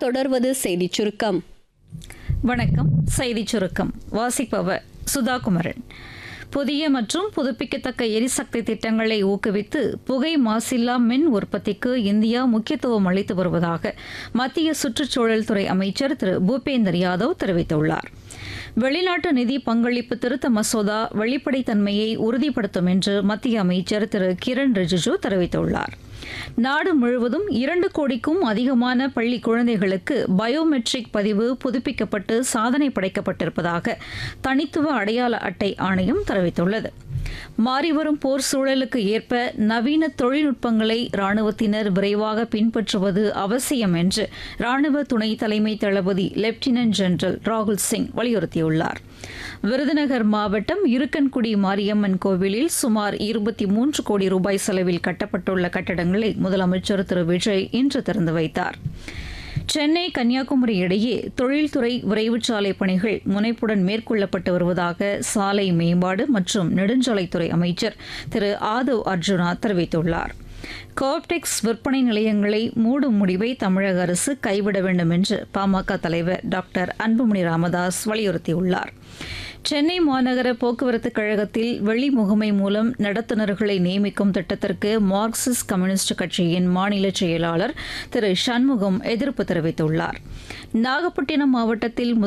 தொடர்வது செய்திச் சுருக்கம். வணக்கம். செய்திச் சுருக்கம் வாசிப்பவர் சுதாகுமரன். புதிய மற்றும் புதுப்பிக்கத்தக்க எரிசக்தி திட்டங்களை ஊக்குவித்து புகை மாசில்லா மின் உற்பத்திக்கு இந்தியா முக்கியத்துவம் அளித்து வருவதாக மத்திய சுற்றுச்சூழல் துறை அமைச்சர் திரு பூபேந்தர் யாதவ் தெரிவித்துள்ளார். வெளிநாட்டு நிதி பங்களிப்பு திருத்த மசோதா வெளிப்படைத்தன்மையை உறுதிப்படுத்தும் என்று மத்திய அமைச்சர் திரு கிரண் ரிஜிஜு தெரிவித்துள்ளார். நாடு முழுவதும் 2 கோடிக்கும் அதிகமான பள்ளி குழந்தைகளுக்கு பயோமெட்ரிக் பதிவு புதுப்பிக்கப்பட்டு சாதனை படைக்கப்பட்டிருப்பதாக தனித்துவ அடையாள அட்டை ஆணையம் தெரிவித்துள்ளது. மாறிவரும் போர் சூழலுக்கு ஏற்ப நவீன தொழில்நுட்பங்களை ராணுவத்தினர் விரைவாக பின்பற்றுவது அவசியம் என்று ராணுவ துணை தலைமை தளபதி லெப்டினன்ட் ஜெனரல் ராகுல் சிங் வலியுறுத்தியுள்ளார். விருதுநகர் மாவட்டம் இருக்கன்குடி மாரியம்மன் கோவிலில் சுமார் 23 கோடி ரூபாய் செலவில் கட்டப்பட்டுள்ள கட்டடங்களை முதலமைச்சர் திரு விஜய் இன்று திறந்து வைத்தார். சென்னை கன்னியாகுமரி இடையே தொழில்துறை விரைவுச்சாலை பணிகள் முனைப்புடன் மேற்கொள்ளப்பட்டு வருவதாக சாலை மேம்பாடு மற்றும் நெடுஞ்சாலைத்துறை அமைச்சர் திரு ஆதவ் அர்ஜுனா தெரிவித்துள்ளார். கோஆப்டெக்ஸ் விற்பனை நிலையங்களை மூடும் முடிவை தமிழக அரசு கைவிட வேண்டும் என்று பாமக தலைவர் டாக்டர் அன்புமணி ராமதாஸ் வலியுறுத்தியுள்ளார். சென்னை மாநகர போக்குவரத்து கழகத்தில் வெளி முகமை மூலம் நடத்துனர்களை நியமிக்கும் திட்டத்திற்கு மார்க்சிஸ்ட் கம்யூனிஸ்ட் கட்சியின் மாநில செயலாளர் திரு சண்முகம் எதிர்ப்பு தெரிவித்துள்ளார். நாகப்பட்டினம் மாவட்டத்தில்